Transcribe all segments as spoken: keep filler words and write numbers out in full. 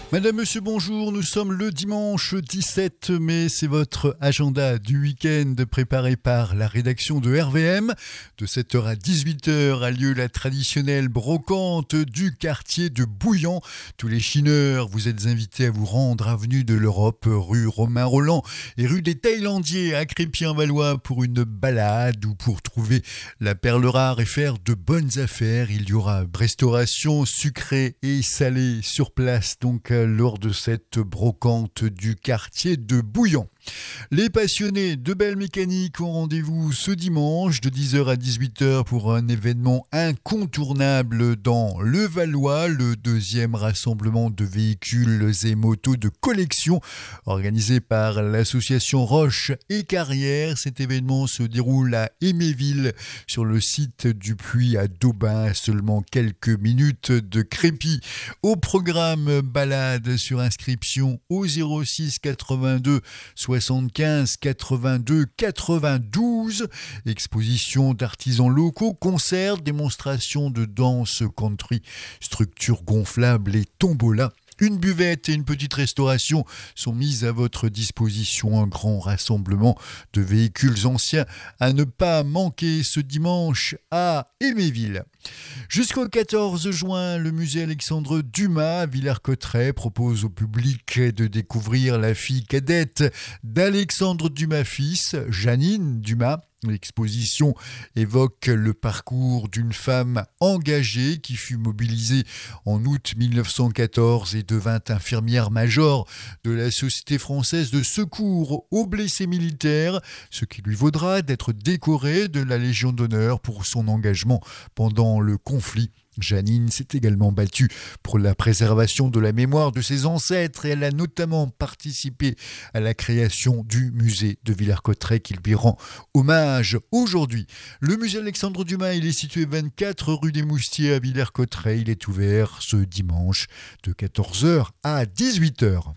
Madame, monsieur, bonjour. Nous sommes le dimanche dix-sept mai. C'est votre agenda du week-end préparé par la rédaction de R V M. De sept heures à dix-huit heures a lieu la traditionnelle brocante du quartier de Bouillon. Tous les chineurs, vous êtes invités à vous rendre avenue de l'Europe, rue Romain Rolland et rue des Thaïlandiers à Crépy-en-Valois pour une balade ou pour trouver la perle rare et faire de bonnes affaires. Il y aura restauration sucrée et salée sur place, donc lors de cette brocante du quartier de Bouillon. Les passionnés de belle mécanique ont rendez-vous ce dimanche de dix heures à dix-huit heures pour un événement incontournable dans le Valois, le deuxième rassemblement de véhicules et motos de collection organisé par l'association Roche et Carrière. Cet événement se déroule à Améville sur le site du Puy à Daubin, à seulement quelques minutes de Crépy. Au programme balade sur inscription au zéro six quatre-vingt-deux soixante-quinze quatre-vingt-deux quatre-vingt-douze, exposition d'artisans locaux, concerts, démonstrations de danse country, structures gonflables et tombola. Une buvette et une petite restauration sont mises à votre disposition. Un grand rassemblement de véhicules anciens à ne pas manquer ce dimanche à Améville. Jusqu'au quatorze juin, le musée Alexandre Dumas à Villers-Cotterêts propose au public de découvrir la fille cadette d'Alexandre Dumas fils, Janine Dumas. L'exposition évoque le parcours d'une femme engagée qui fut mobilisée en août mille neuf cent quatorze et devint infirmière-major de la Société française de secours aux blessés militaires, ce qui lui vaudra d'être décorée de la Légion d'honneur pour son engagement pendant le conflit. Janine s'est également battue pour la préservation de la mémoire de ses ancêtres et elle a notamment participé à la création du musée de Villers-Cotterêts qui lui rend hommage aujourd'hui. Le musée Alexandre Dumas, il est situé vingt-quatre rue des Moustiers à Villers-Cotterêts. Il est ouvert ce dimanche de quatorze heures à dix-huit heures.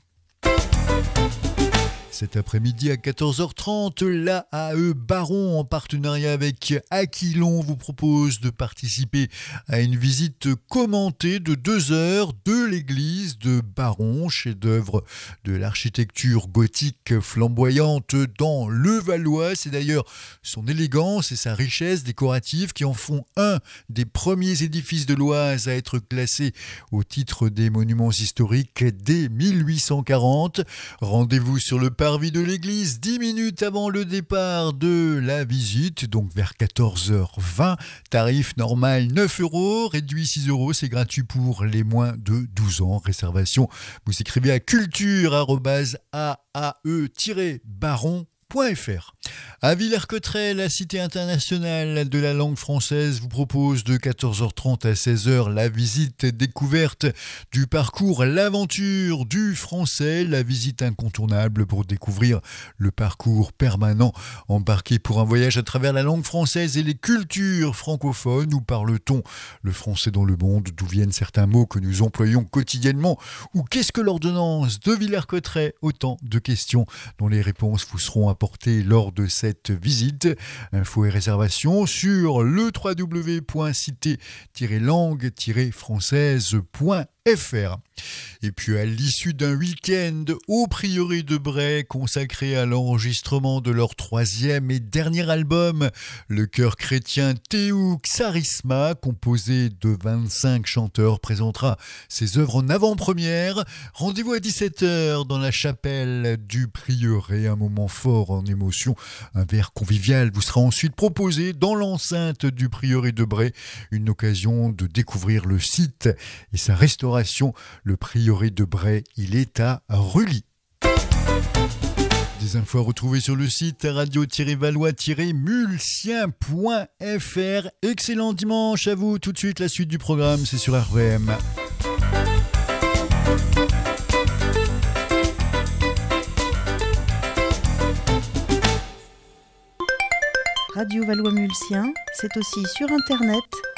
Cet après-midi à quatorze heures trente, l'A A E Baron, en partenariat avec Aquilon, vous propose de participer à une visite commentée de deux heures de l'église de Baron, chef-d'œuvre de l'architecture gothique flamboyante dans le Valois. C'est d'ailleurs son élégance et sa richesse décorative qui en font un des premiers édifices de l'Oise à être classé au titre des monuments historiques dès mille huit cent quarante. Rendez-vous sur le parvis de l'église dix minutes avant le départ de la visite, donc vers quatorze heures vingt. Tarif normal neuf euros, réduit six euros, c'est gratuit pour les moins de douze ans. Réservation, vous écrivez à culture arobase a a e tiret baron point f r. À Villers-Cotterêts, la Cité internationale de la langue française vous propose de quatorze heures trente à seize heures la visite découverte du parcours L'aventure du français, la visite incontournable pour découvrir le parcours permanent. Embarqué pour un voyage à travers la langue française et les cultures francophones. Où parle-t-on le français dans le monde? D'où viennent certains mots que nous employons quotidiennement? Ou qu'est-ce que l'ordonnance de Villers-Cotterêts? Autant de questions dont les réponses vous seront apportées lors de cette visite. Infos et réservations sur le w w w point cité tiret langue tiret française point f r. Et puis à l'issue d'un week-end au Prieuré de Bray consacré à l'enregistrement de leur troisième et dernier album, le chœur chrétien Théou Xarisma, composé de vingt-cinq chanteurs, présentera ses œuvres en avant-première. Rendez-vous à dix-sept heures dans la chapelle du Prieuré, un moment fort en émotion. Un verre convivial vous sera ensuite proposé dans l'enceinte du Prieuré de Bray, une occasion de découvrir le site et sa restauration. Le Prieuré de Bray, il est à Rully. Des infos à retrouver sur le site radio-valois-mulsien point f r. Excellent dimanche à vous. Tout de suite, la suite du programme, c'est sur R V M. Radio Valois Mulsien, c'est aussi sur internet